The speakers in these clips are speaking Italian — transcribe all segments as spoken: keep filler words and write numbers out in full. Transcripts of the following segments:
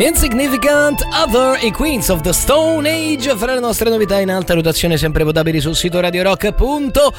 Insignificant Other, i Queens of the Stone Age, fra le nostre novità in alta rotazione sempre votabili sul sito radio rock punto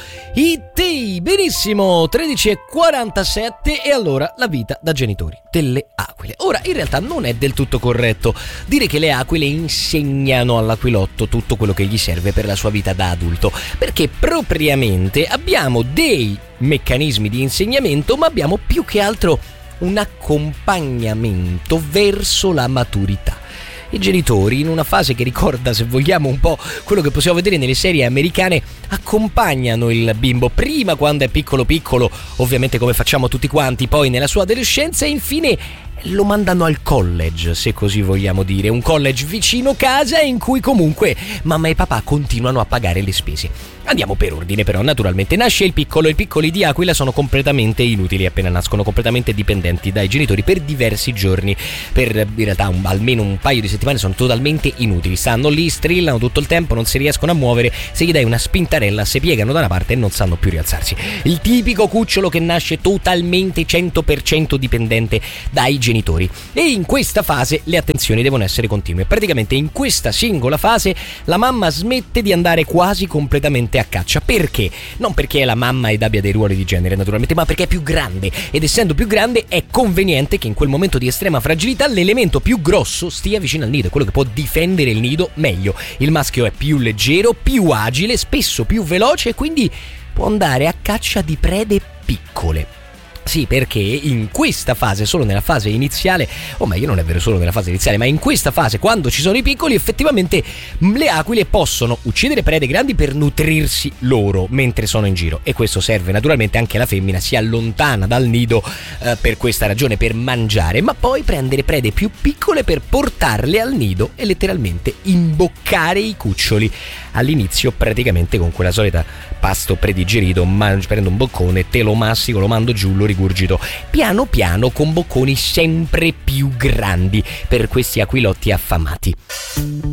it. Benissimo, tredici e quarantasette e allora la vita da genitori delle aquile. Ora, in realtà non è del tutto corretto dire che le aquile insegnano all'aquilotto tutto quello che gli serve per la sua vita da adulto, perché propriamente abbiamo dei meccanismi di insegnamento, ma abbiamo più che altro un accompagnamento verso la maturità. I genitori, in una fase che ricorda, se vogliamo, un po' quello che possiamo vedere nelle serie americane, accompagnano il bimbo prima quando è piccolo piccolo, ovviamente come facciamo tutti quanti, poi nella sua adolescenza e infine lo mandano al college, se così vogliamo dire, un college vicino casa in cui comunque mamma e papà continuano a pagare le spese. Andiamo per ordine però, naturalmente. Nasce il piccolo, i piccoli di Aquila sono completamente inutili appena nascono, completamente dipendenti dai genitori per diversi giorni, per in realtà un, almeno un paio di settimane sono totalmente inutili, stanno lì, strillano tutto il tempo, non si riescono a muovere, se gli dai una spintarella si piegano da una parte e non sanno più rialzarsi. Il tipico cucciolo che nasce totalmente cento per cento dipendente dai genitori. E in questa fase le attenzioni devono essere continue. Praticamente in questa singola fase la mamma smette di andare quasi completamente a caccia. Perché? Non perché è la mamma ed abbia dei ruoli di genere naturalmente, ma perché è più grande, ed essendo più grande è conveniente che in quel momento di estrema fragilità l'elemento più grosso stia vicino al nido, è quello che può difendere il nido meglio. Il maschio è più leggero, più agile, spesso più veloce e quindi può andare a caccia di prede piccole. Sì, perché in questa fase, solo nella fase iniziale, o meglio non è vero solo nella fase iniziale, ma in questa fase, quando ci sono i piccoli, effettivamente le aquile possono uccidere prede grandi per nutrirsi loro mentre sono in giro, e questo serve naturalmente anche alla femmina, si allontana dal nido eh, per questa ragione, per mangiare, ma poi prendere prede più piccole per portarle al nido e letteralmente imboccare i cuccioli. All'inizio praticamente con quella solita pasto predigerito, man- prendo un boccone, te lo mastico, lo mando giù, lo rigurgito, piano piano con bocconi sempre più grandi per questi aquilotti affamati.